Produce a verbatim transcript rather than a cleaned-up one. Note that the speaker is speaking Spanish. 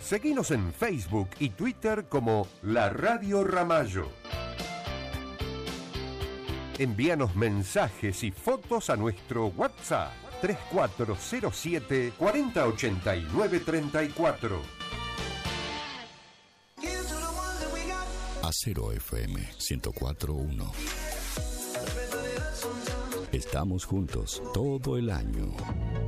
Seguinos en Facebook y Twitter como La Radio Ramallo. Envíanos mensajes y fotos a nuestro WhatsApp tres cuatro cero siete, cuatro cero ocho nueve, tres cuatro. Acero F M ciento cuatro punto uno. Estamos juntos todo el año.